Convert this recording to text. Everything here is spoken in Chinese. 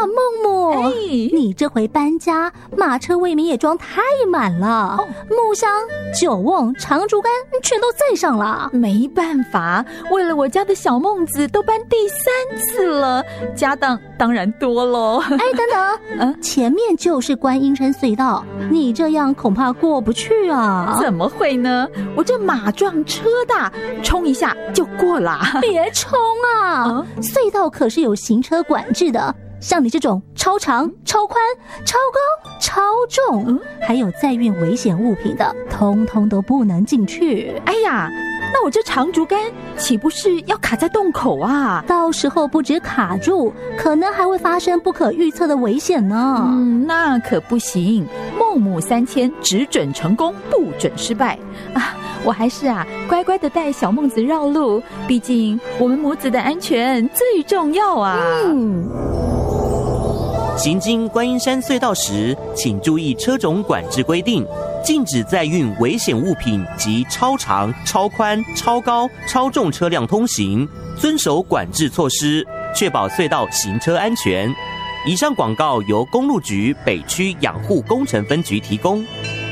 孟母，你这回搬家，马车未免也装太满了，木箱、酒瓮、长竹竿全都载上了。 没办法，为了我家的小孟子，都搬第3次了，家当当然多咯。 等等，前面就是观音山隧道，你这样恐怕过不去啊。 怎么会呢？我这马壮车大，冲一下就过了。 别冲啊！隧道可是有行车管制的，像你这种超长、超宽、超高、超重，还有载运危险物品的，通通都不能进去。 哎呀，那我这长竹竿岂不是要卡在洞口啊？ 到时候不止卡住，可能还会发生不可预测的危险呢。 那可不行，孟母3迁，只准成功，不准失败啊！我还是乖乖的带小孟子绕路，毕竟我们母子的安全最重要啊。 行经观音山隧道时，请注意车种管制规定，禁止载运危险物品及超长、超宽、超高、超重车辆通行，遵守管制措施，确保隧道行车安全。以上广告由公路局北区养护工程分局提供。